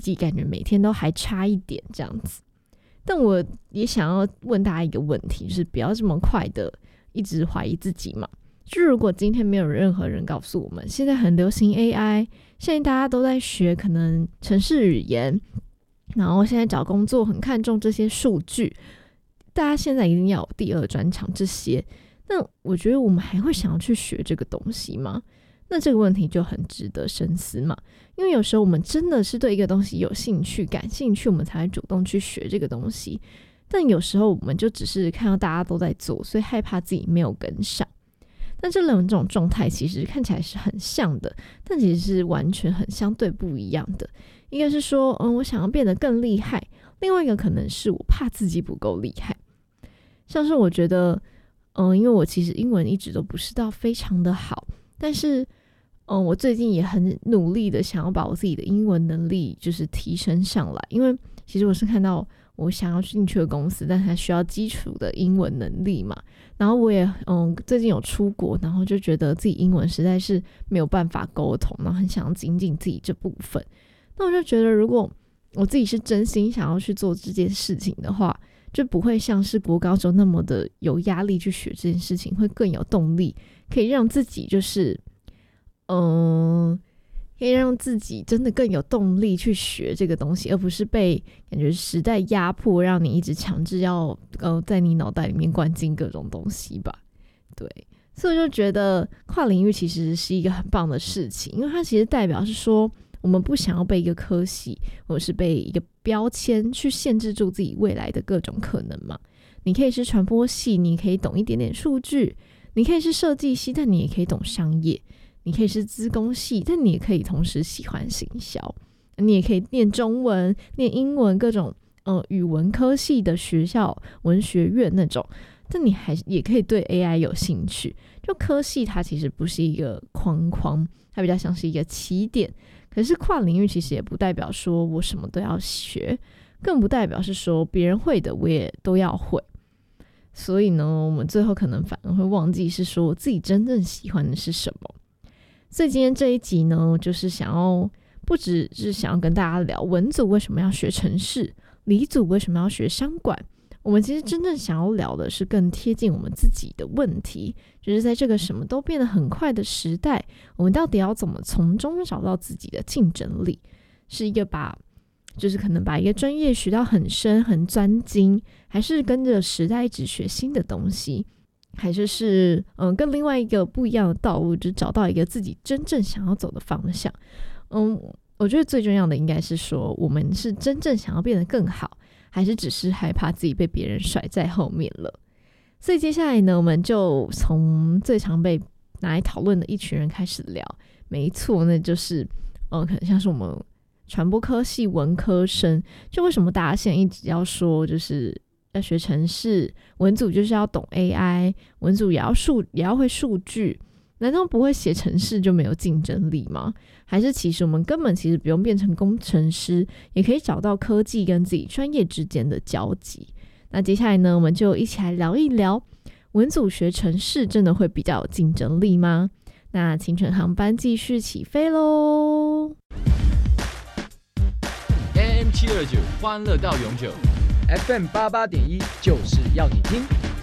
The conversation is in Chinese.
己感觉每天都还差一点这样子。但我也想要问大家一个问题，就是不要这么快的一直怀疑自己嘛。就如果今天没有任何人告诉我们现在很流行 AI， 现在大家都在学可能程式语言，然后现在找工作很看重这些数据，大家现在一定要有第二专长这些，那我觉得我们还会想要去学这个东西吗？那这个问题就很值得深思嘛。因为有时候我们真的是对一个东西有兴趣感兴趣，我们才会主动去学这个东西，但有时候我们就只是看到大家都在做，所以害怕自己没有跟上。但这两种状态其实看起来是很像的，但其实是完全很相对不一样的。一个是说我想要变得更厉害，另外一个可能是我怕自己不够厉害。像是我觉得因为我其实英文一直都不是到非常的好，但是我最近也很努力的想要把我自己的英文能力就是提升上来。因为其实我是看到我想要进去的公司，但它需要基础的英文能力嘛，然后我也最近有出国，然后就觉得自己英文实在是没有办法沟通，然后很想要精进自己这部分。那我就觉得如果我自己是真心想要去做这件事情的话，就不会像是国高中那么的有压力去学这件事情，会更有动力，可以让自己就是可以让自己真的更有动力去学这个东西，而不是被感觉时代压迫，让你一直强制要在你脑袋里面灌进各种东西吧。对，所以我就觉得跨领域其实是一个很棒的事情，因为它其实代表是说我们不想要被一个科系或者是被一个标签去限制住自己未来的各种可能嘛。你可以是传播系，你可以懂一点点数据；你可以是设计系，但你也可以懂商业；你可以是资工系，但你也可以同时喜欢行销；你也可以念中文、念英文，各种语文科系的学校、文学院那种。但你也可以对 AI 有兴趣。就科系它其实不是一个框框，它比较像是一个起点。可是跨领域其实也不代表说我什么都要学，更不代表是说别人会的我也都要会。所以呢，我们最后可能反而会忘记是说我自己真正喜欢的是什么。所以今天这一集呢，就是不只是想要跟大家聊文组为什么要学程式，理组为什么要学商管，我们其实真正想要聊的是更贴近我们自己的问题，就是在这个什么都变得很快的时代，我们到底要怎么从中找到自己的竞争力？是一个就是可能把一个专业学到很深很专精，还是跟着时代一直学新的东西，还是跟另外一个不一样的道路，就是找到一个自己真正想要走的方向。我觉得最重要的应该是说，我们是真正想要变得更好，还是只是害怕自己被别人甩在后面了。所以接下来呢，我们就从最常被拿来讨论的一群人开始聊。没错，那就是可能像是我们传播科系文科生，就为什么大家现在一直要说就是要学程式，文组就是要懂 AI， 文组也要会数据，难道不会写程式就没有竞争力吗？还是其实我们根本其实不用变成工程师，也可以找到科技跟自己专业之间的交集？那接下来呢，我们就一起来聊一聊，文组学程式真的会比较有竞争力吗？那清晨航班继续起飞咯。 AM729 欢乐到永久， FM88.1就是要你听。